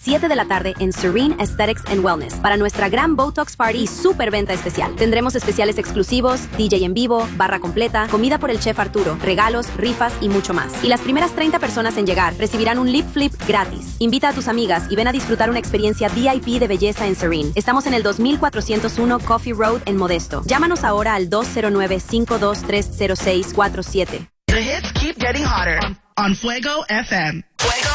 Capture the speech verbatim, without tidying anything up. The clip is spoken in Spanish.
siete de la tarde en Serene Aesthetics and Wellness para nuestra gran Botox Party y super venta especial. Tendremos especiales exclusivos, D J en vivo, barra completa, comida por el chef Arturo, regalos, rifas y mucho más. Y las primeras treinta personas en llegar recibirán un lip flip gratis. Invita a tus amigas y ven a disfrutar una experiencia V I P de belleza en Serene. Estamos en el dos mil cuatrocientos uno Coffee Road en Modesto. Llámanos ahora al dos cero nueve, cinco dos tres, cero seis cuatro siete. The hits keep getting hotter on, on Fuego F M. Fuego